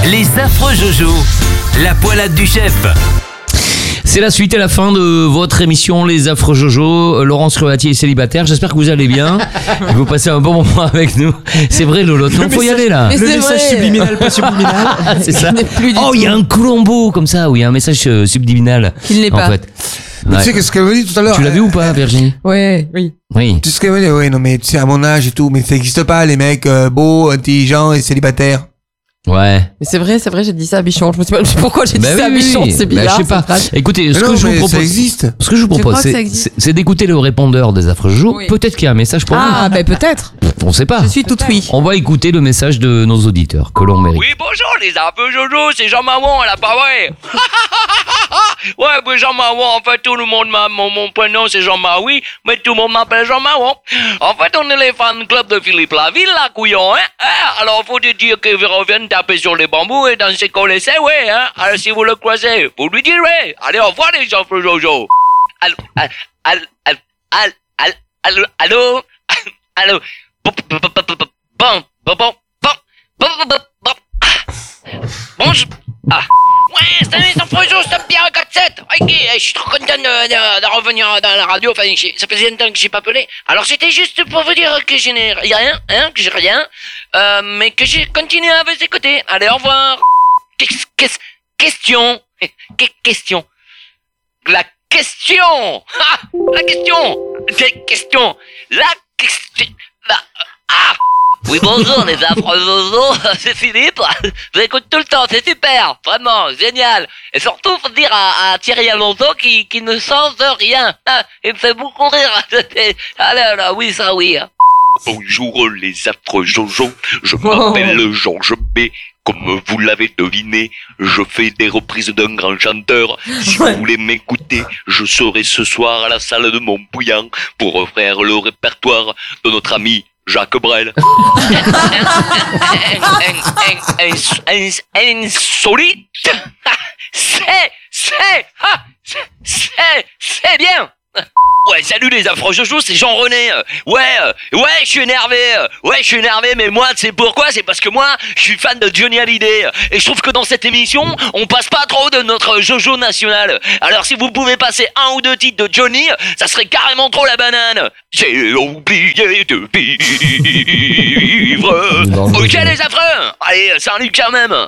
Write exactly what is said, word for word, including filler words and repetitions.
Les affreux Jojo, la poilade du chef. C'est la suite et la fin de votre émission Les Affreux Jojo. Laurence Ruatier est célibataire. J'espère que vous allez bien. Vous passez un bon moment avec nous. C'est vrai, Lolo. Non, faut y aller là. Mais Le c'est message vrai. subliminal, pas subliminal. C'est ça. n'est plus du Oh, il y a tout. un colombo comme ça où il y a un message euh, subliminal. Qu'il n'est En pas. fait. Mais Ouais. tu sais qu'est-ce qu'elle m'a dit tout à l'heure? Tu l'as vu ou pas, Virginie? Ouais, oui. Oui. Tu sais ce qu'elle m'a dit? Ouais, non, mais tu sais, à mon âge et tout, mais ça n'existe pas, les mecs euh, beaux, intelligents et célibataires. Ouais. Mais c'est vrai, c'est vrai, j'ai dit ça à Bichon. Je me suis pas dit pourquoi j'ai dit Bah ça à oui, Bichon, oui. c'est Bah, bizarre. je sais pas. cette phrase. Écoutez, ce Mais que non, je vous mais propose. ça existe. Ce que je vous Tu propose, crois que c'est, ça existe c'est, c'est d'écouter le répondeur des Affreux Jojo. Oui. Peut-être qu'il y a un message pour Ah, ben peut-être. vous. On sait pas. Je suis toute oui. On va écouter le message de nos auditeurs que l'on mérite. Oui, bonjour les affreux Jojo, c'est Jean Maouan à l'appareil. Ouais, mais Jean Maouan, en fait, tout le monde m'a, mon, mon prénom c'est Jean Maoui, mais tout le monde m'appelle Jean Maouan. En fait, on est les fan club de Philippe Laville, là, couillon, hein. Hein, alors, faut te dire qu'il revienne taper sur les bambous et danser qu'on les sait, ouais, hein. Alors, si vous le croisez, vous lui direz. Allez, au revoir les affreux Jojo. Allô, allô, allô, allô, allô, allô, allô, allô, bon, bon, bon, bon, bon, bon, bon, bon, bon, bon. Bonjour. Ah. Ouais, salut les affreux Jojo, c'est Pierre quatre sept. Ok, je suis trop content de, de, de revenir dans la radio. Enfin, j'ai- ça faisait longtemps que j'ai pas appelé. Alors, c'était juste pour vous dire que je n'ai rien, hein, que j'ai rien, euh, mais que j'ai continué à vous écouter. Allez, au revoir. Qu'est-ce, qu'est-ce, question. Que- question. La question. Ah, la question. Que- question. La question. La, ah. Oui, bonjour les affreux Jojo, c'est Philippe. Je l'écoute tout le temps, c'est super, vraiment, génial. Et surtout, faut dire à, à Thierry Alonso qui, qui ne change rien. Ah, il me fait beaucoup rire. Ah là là, oui, ça oui. Bonjour les affreux Jojo, je m'appelle Georges B. Comme vous l'avez deviné, je fais des reprises d'un grand chanteur. Si vous voulez m'écouter, je serai ce soir à la salle de Montbouillan pour refaire le répertoire de notre ami Jacques Brel. Insolite. C'est, c'est, ah, c'est, c'est, c'est bien. Ouais, salut les affreux Jojo, c'est Jean-René. Euh, Ouais, euh, ouais, je suis énervé. euh, Ouais, je suis énervé, mais moi, tu sais pourquoi? C'est parce que moi, je suis fan de Johnny Hallyday. euh, Et je trouve que dans cette émission, on passe pas trop de notre Jojo national. Alors si vous pouvez passer un ou deux titres de Johnny, ça serait carrément trop la banane. J'ai oublié de vivre. Ok les affreux. Allez, salut quand même.